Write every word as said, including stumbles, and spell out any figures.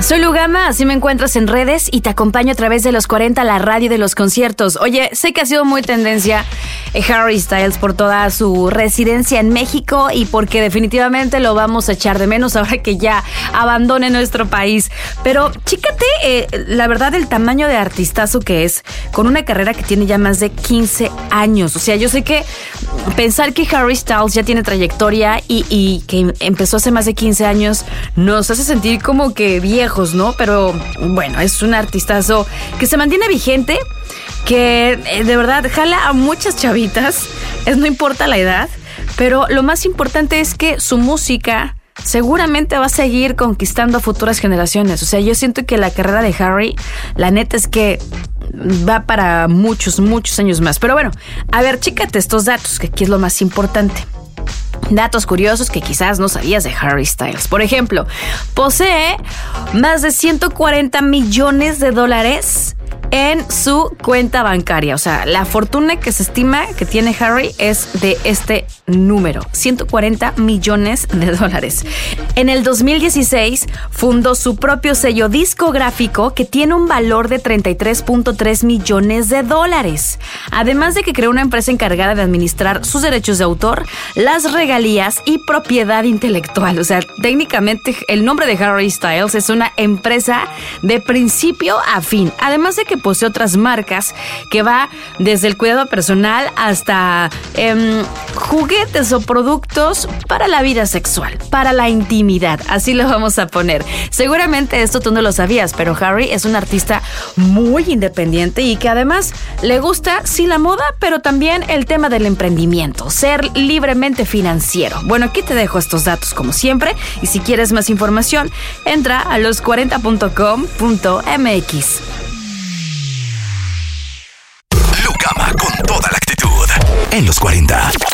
Soy Lugama, así me encuentras en redes y te acompaño a través de los cuarenta, la radio de los conciertos. Oye, sé que ha sido muy tendencia eh, Harry Styles por toda su residencia en México y porque definitivamente lo vamos a echar de menos ahora que ya abandone nuestro país. Pero chícate, eh, la verdad, el tamaño de artistazo que es, con una carrera que tiene ya más de quince años. O sea, yo sé que pensar que Harry Styles ya tiene trayectoria y, y que empezó hace más de quince años nos hace sentir como que viejos, ¿no? Pero bueno, es un artistazo que se mantiene vigente, que eh, de verdad jala a muchas chavitas, es, no importa la edad, pero lo más importante es que su música seguramente va a seguir conquistando a futuras generaciones. O sea, yo siento que la carrera de Harry, la neta es que va para muchos, muchos años más. Pero bueno, a ver, chícate estos datos, que aquí es lo más importante. Datos curiosos que quizás no sabías de Harry Styles. Por ejemplo, posee más de ciento cuarenta millones de dólares en su cuenta bancaria. O sea, la fortuna que se estima que tiene Harry es de este número, ciento cuarenta millones de dólares. En el dos mil dieciséis fundó su propio sello discográfico que tiene un valor de treinta y tres punto tres millones de dólares. Además de que creó una empresa encargada de administrar sus derechos de autor, las regalías y propiedad intelectual. O sea, técnicamente el nombre de Harry Styles es una empresa de principio a fin. Además de que posee otras marcas que va desde el cuidado personal hasta eh, juguetes o productos para la vida sexual, para la intimidad, así lo vamos a poner. Seguramente esto tú no lo sabías, pero Harry es un artista muy independiente y que además le gusta, sí, la moda, pero también el tema del emprendimiento, ser libremente financiero. Bueno, aquí te dejo estos datos como siempre y si quieres más información, entra a los cuarenta punto com punto m x. Lugama con toda la actitud en los cuarenta.